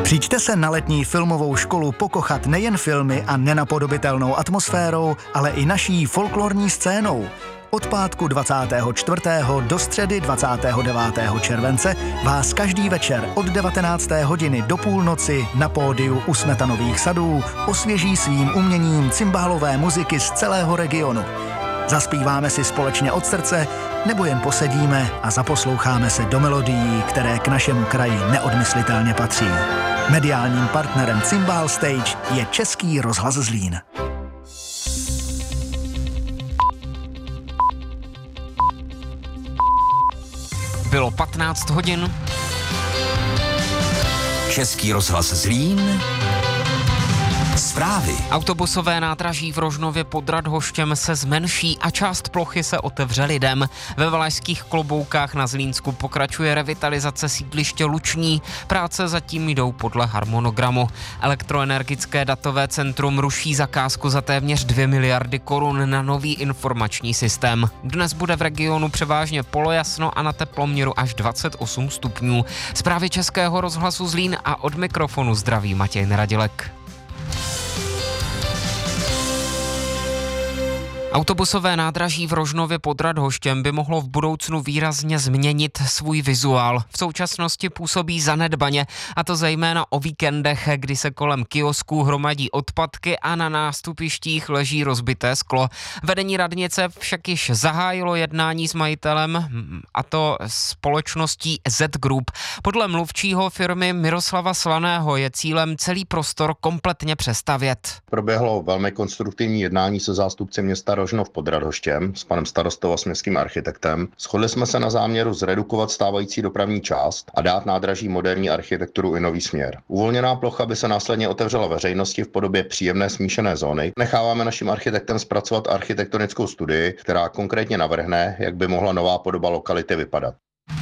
Přijďte se na letní filmovou školu pokochat nejen filmy a nenapodobitelnou atmosférou, ale i naší folklorní scénou. Od pátku 24. do středy 29. července vás každý večer od 19. hodiny do půlnoci na pódiu u Smetanových sadů osvěží svým uměním cymbálové muziky z celého regionu. Zaspíváme si společně od srdce, nebo jen posedíme a zaposloucháme se do melodií, které k našemu kraji neodmyslitelně patří. Mediálním partnerem Cymbal Stage je Český rozhlas Zlín. Bylo 15 hodin. Český rozhlas Zlín. Zprávy. Autobusové nádraží v Rožnově pod Radhoštěm se zmenší a část plochy se otevře lidem. Ve Valašských Kloboukách na Zlínsku pokračuje revitalizace sídliště Luční. Práce zatím jdou podle harmonogramu. Elektroenergické datové centrum ruší zakázku za téměř 2 miliardy korun na nový informační systém. Dnes bude v regionu převážně polojasno a na teploměru až 28 stupňů. Zprávy Českého rozhlasu Zlín a od mikrofonu zdraví Matěj Neradilek. Autobusové nádraží v Rožnově pod Radhoštěm by mohlo v budoucnu výrazně změnit svůj vizuál. V současnosti působí zanedbaně, a to zejména o víkendech, kdy se kolem kiosků hromadí odpadky a na nástupištích leží rozbité sklo. Vedení radnice však již zahájilo jednání s majitelem, a to společností Z Group. Podle mluvčího firmy Miroslava Slaného je cílem celý prostor kompletně přestavět. Proběhlo velmi konstruktivní jednání se zástupci města Rožnov pod Radhoštěm s panem starostou a s městským architektem. Shodli jsme se na záměru zredukovat stávající dopravní část a dát nádraží moderní architekturu i nový směr. Uvolněná plocha by se následně otevřela veřejnosti v podobě příjemné smíšené zóny. Necháváme našim architektem zpracovat architektonickou studii, která konkrétně navrhne, jak by mohla nová podoba lokality vypadat.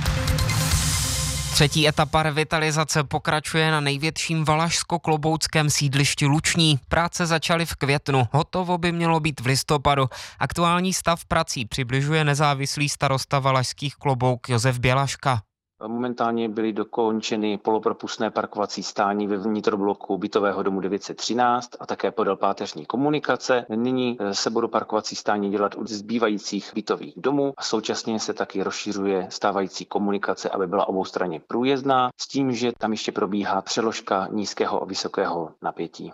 Třetí etapa revitalizace pokračuje na největším valašsko-klobouckém sídlišti Luční. Práce začaly v květnu, hotovo by mělo být v listopadu. Aktuální stav prací přibližuje nezávislý starosta Valašských Klobouk Josef Bělaška. Momentálně byly dokončeny polopropustné parkovací stání ve vnitrobloku bytového domu 913 a také podél páteřní komunikace. Nyní se budou parkovací stání dělat od zbývajících bytových domů a současně se taky rozšiřuje stávající komunikace, aby byla oboustranně průjezdná, s tím, že tam ještě probíhá přeložka nízkého a vysokého napětí.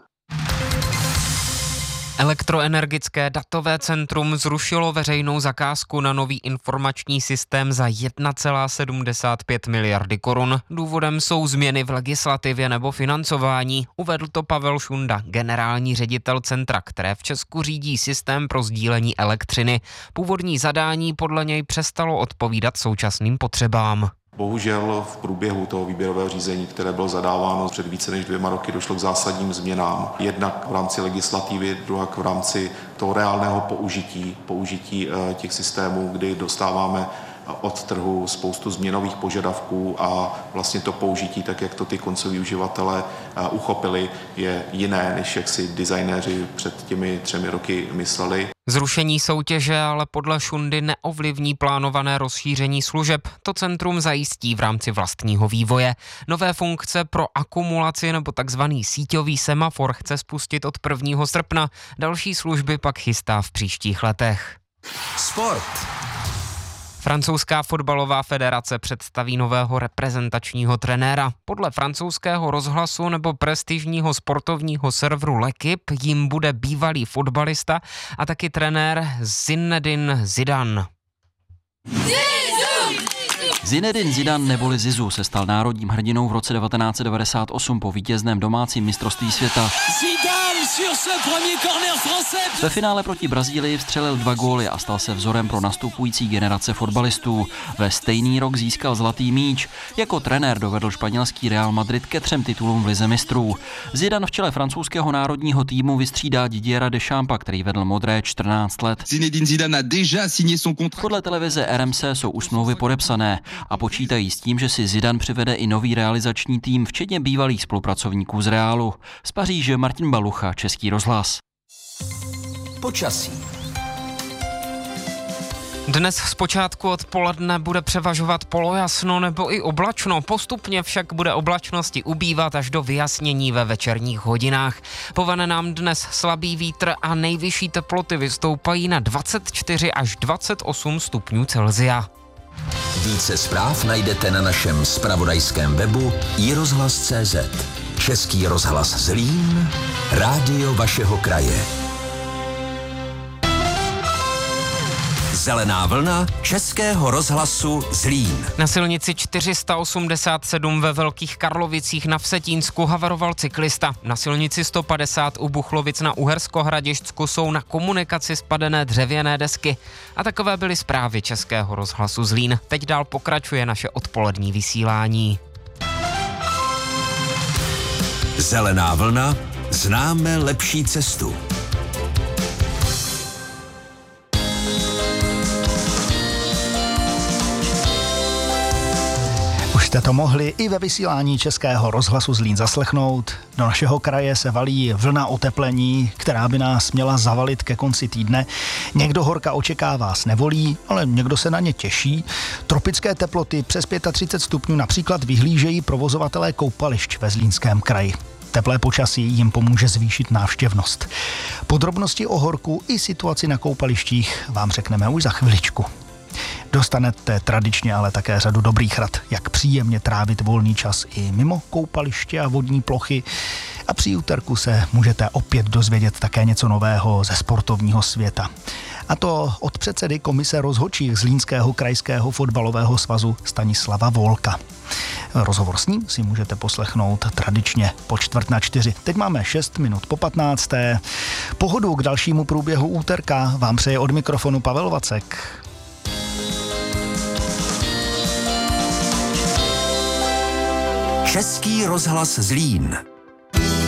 Elektroenergické datové centrum zrušilo veřejnou zakázku na nový informační systém za 1,75 miliardy korun. Důvodem jsou změny v legislativě nebo financování. Uvedl to Pavel Šunda, generální ředitel centra, které v Česku řídí systém pro sdílení elektřiny. Původní zadání podle něj přestalo odpovídat současným potřebám. Bohužel v průběhu toho výběrového řízení, které bylo zadáváno před více než 2 roky, došlo k zásadním změnám. Jednak v rámci legislativy, druhá v rámci toho reálného použití těch systémů, kdy dostáváme od trhu spoustu změnových požadavků a vlastně to použití, tak jak to ty koncoví uživatelé uchopili, je jiné, než jak si designéři před těmi 3 roky mysleli. Zrušení soutěže ale podle Šundy neovlivní plánované rozšíření služeb. To centrum zajistí v rámci vlastního vývoje. Nové funkce pro akumulaci nebo takzvaný síťový semafor chce spustit od 1. srpna. Další služby pak chystá v příštích letech. Sport. Francouzská fotbalová federace představí nového reprezentačního trenéra. Podle francouzského rozhlasu nebo prestižního sportovního serveru L'Équipe jim bude bývalý fotbalista a taky trenér Zinedine Zidane. Zinedine Zidane neboli Zizou se stal národním hrdinou v roce 1998 po vítězném domácím mistrovství světa. Ve finále proti Brazílii vstřelil 2 góly a stal se vzorem pro nastupující generace fotbalistů. Ve stejný rok získal zlatý míč. Jako trenér dovedl španělský Real Madrid ke 3 titulům v lize mistrů. Zidane v čele francouzského národního týmu vystřídá Didiera Deschampa, který vedl modré 14 let. Podle televize RMC jsou už smlouvy podepsané a počítají s tím, že si Zidane přivede i nový realizační tým, včetně bývalých spolupracovníků z Realu. Z Paříže Martin Balucha, Český rozhlas. Počasí. Dnes zpočátku odpoledne bude převažovat polojasno nebo i oblačno, postupně však bude oblačnosti ubývat až do vyjasnění ve večerních hodinách. Povane nám dnes slabý vítr a nejvyšší teploty vystoupají na 24 až 28 stupňů Celsia. Více zpráv najdete na našem zpravodajském webu iRozhlas.cz. Český rozhlas Zlín, rádio vašeho kraje. Zelená vlna Českého rozhlasu Zlín. Na silnici 487 ve Velkých Karlovicích na Vsetínsku havaroval cyklista. Na silnici 150 u Buchlovic na Uhersko-Hradišťsku jsou na komunikaci spadené dřevěné desky. A takové byly zprávy Českého rozhlasu Zlín. Teď dál pokračuje naše odpolední vysílání. Zelená vlna, známe lepší cestu. Jste to mohli i ve vysílání Českého rozhlasu Zlín zaslechnout. Do našeho kraje se valí vlna oteplení, která by nás měla zavalit ke konci týdne. Někdo horka očekává s nevolí, ale někdo se na ně těší. Tropické teploty přes 35 stupňů například vyhlížejí provozovatelé koupališť ve Zlínském kraji. Teplé počasí jim pomůže zvýšit návštěvnost. Podrobnosti o horku i situaci na koupalištích vám řekneme už za chviličku. Dostanete tradičně ale také řadu dobrých rad, jak příjemně trávit volný čas i mimo koupaliště a vodní plochy. A při úterku se můžete opět dozvědět také něco nového ze sportovního světa. A to od předsedy komise rozhodčích Zlínského krajského fotbalového svazu Stanislava Volka. Rozhovor s ním si můžete poslechnout tradičně po 3:45. Teď máme 6 minut po 15. Pohodu k dalšímu průběhu úterka vám přeje od mikrofonu Pavel Vacek. Český rozhlas Zlín.